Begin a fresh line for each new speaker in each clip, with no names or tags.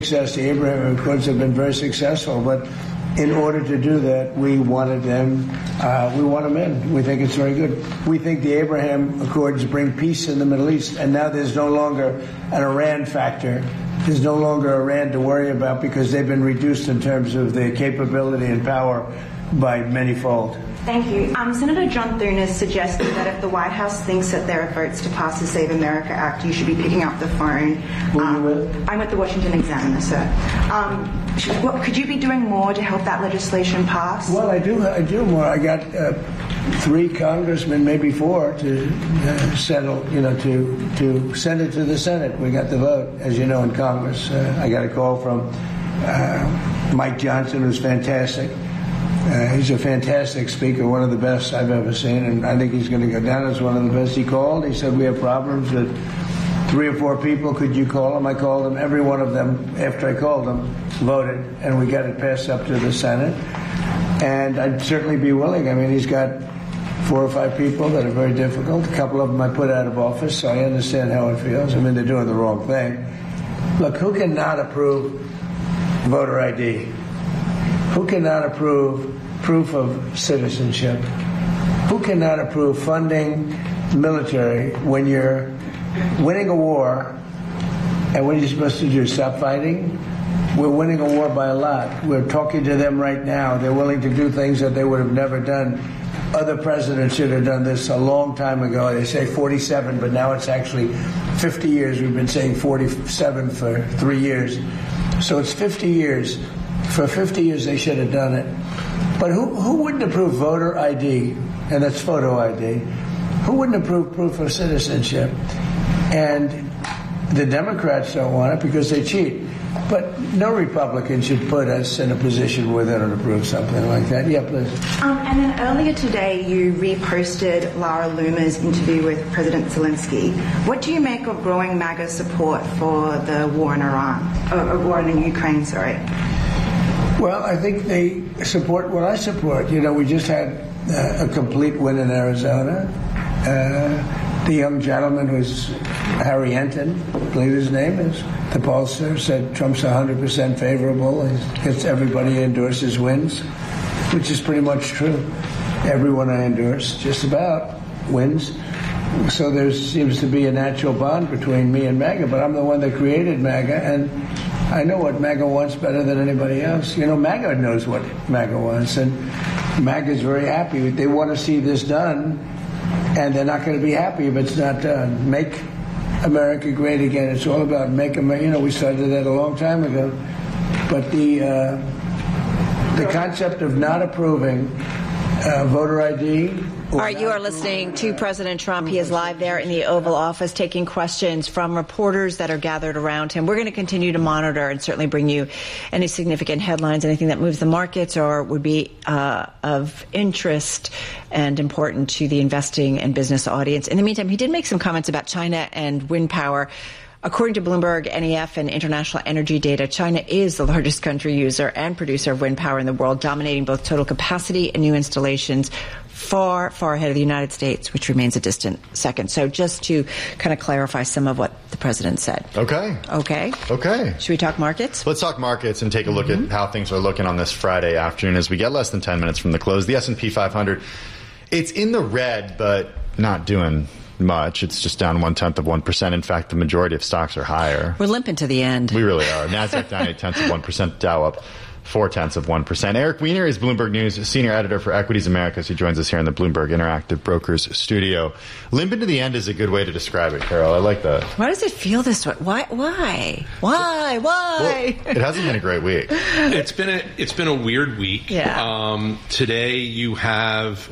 Success. The Abraham Accords have been very successful, but in order to do that, we wanted them. We want them in. We think it's very good. We think the Abraham Accords bring peace in the Middle East, and now there's no longer an Iran factor. There's no longer Iran to worry about because they've been reduced in terms of their capability and power by manyfold.
Thank you. Senator John Thune has suggested that if the White House thinks that there are votes to pass the Save America Act, you should be picking up the phone.
Who are you with?
I'm with the Washington Examiner, sir. Could you be doing more to help that legislation pass?
Well, I do more. I got 3 congressmen, maybe 4, to settle, to send it to the Senate. We got the vote, as you know, in Congress. I got a call from Mike Johnson, who's fantastic. He's a fantastic speaker, one of the best I've ever seen, and I think he's going to go down as one of the best. He called. He said, we have problems with 3 or 4 people. Could you call them? I called them. Every one of them, after I called them, voted, and we got it passed up to the Senate. And I'd certainly be willing. I mean, he's got 4 or 5 people that are very difficult. A couple of them I put out of office, so I understand how it feels. I mean, they're doing the wrong thing. Look, who cannot approve voter ID? Who cannot approve proof of citizenship? Who cannot approve funding military when you're winning a war? And what are you supposed to do? Stop fighting? We're winning a war by a lot. We're talking to them right now. They're willing to do things that they would have never done. Other presidents should have done this a long time ago. They say 47, but now it's actually 50 years. We've been saying 47 for 3 years. So it's 50 years. For 50 years, they should have done it. But who wouldn't approve voter ID? And that's photo ID. Who wouldn't approve proof of citizenship? And the Democrats don't want it because they cheat. But no Republican should put us in a position where they don't approve something like that. Yeah, please.
And then earlier today, you reposted Lara Loomer's interview with President Zelensky. What do you make of growing MAGA support for the war in war in Ukraine, sorry?
Well, I think they support what I support. We just had a complete win in Arizona. The young gentleman who's Harry Enton, I believe his name is, the pollster, said Trump's 100% favorable. Everybody endorses wins, which is pretty much true. Everyone I endorse just about wins. So there seems to be a natural bond between me and MAGA, but I'm the one that created MAGA, and I know what MAGA wants better than anybody else. MAGA knows what MAGA wants, and MAGA is very happy. They want to see this done, and they're not going to be happy if it's not done. Make America great again. It's all about make America. We started that a long time ago. But the concept of not approving voter ID.
All right, you are listening to President Trump. He is live there in the Oval Office taking questions from reporters that are gathered around him. We're going to continue to monitor and certainly bring you any significant headlines, anything that moves the markets or would be of interest and important to the investing and business audience. In the meantime, he did make some comments about China and wind power. According to Bloomberg, NEF, and international energy data, China is the largest country user and producer of wind power in the world, dominating both total capacity and new installations, far, far ahead of the United States, which remains a distant second. So just to kind of clarify some of what the president said.
Okay.
Should we talk markets?
Let's talk markets and take a look at how things are looking on this Friday afternoon as we get less than 10 minutes from the close. The S&P 500, it's in the red, but not doing much. It's just down 0.1%. In fact, the majority of stocks are higher.
We're limping to the end.
We really are. NASDAQ down 0.8%, Dow up 0.4%. Eric Weiner is Bloomberg News senior editor for Equities Americas. He joins us here in the Bloomberg Interactive Brokers studio. Limping to the end is a good way to describe it, Carol. I like that.
Why does it feel this way? Why?
Well, it hasn't been a great week.
It's been a weird week.
Yeah.
Today you have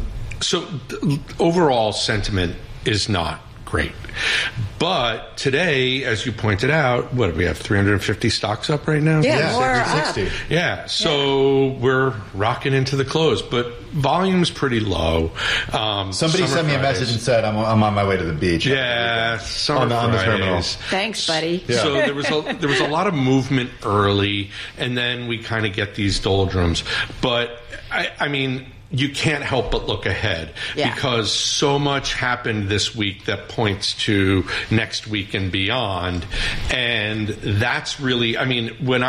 overall sentiment is not great. But today, as you pointed out, what do we have, 350 stocks up right now?
Yeah, more
60.
up.
Yeah, so we're rocking into the close, but volume's pretty low.
Somebody sent me a message and said, I'm on my way to the beach.
Yeah, on the
terminal.
Thanks, buddy.
Yeah. So there was a lot of movement early, and then we kind of get these doldrums. But, I mean, you can't help but look ahead because so much happened this week that points into next week and beyond. And that's really, I mean, when